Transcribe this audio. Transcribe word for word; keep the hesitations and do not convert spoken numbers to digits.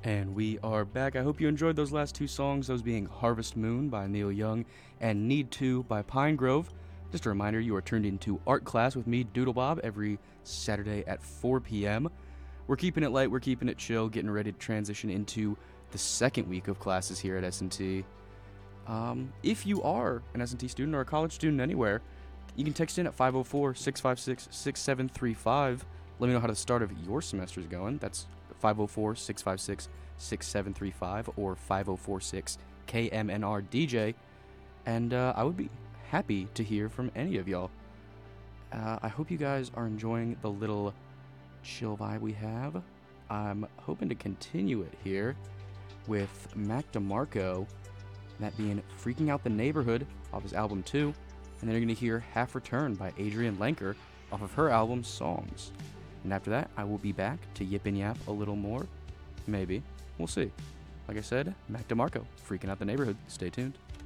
And we are back. I hope you enjoyed those last two songs, those being Harvest Moon by Neil Young and Need To by Pine Grove. Just a reminder, you are turned into art class with me, Doodle Bob, every Saturday at four p.m. We're keeping it light, we're keeping it chill, getting ready to transition into the second week of classes here at S and T. Um, if you are an S and T student or a college student anywhere, you can text in at five oh four, six five six, six seven three five. Let me know how the start of your semester is going. That's five oh four, six five six, six seven three five or five oh four six K M N R D J. And uh, I would be happy to hear from any of y'all. Uh, I hope you guys are enjoying the little chill vibe we have. I'm hoping to continue it here with Mac DeMarco, that being Freaking Out the Neighborhood off his album two. And then you're going to hear Half Return by Adrienne Lenker off of her album Songs. And after that, I will be back to yip and yap a little more. Maybe. We'll see. Like I said, Mac DeMarco, Freaking Out the Neighborhood. Stay tuned.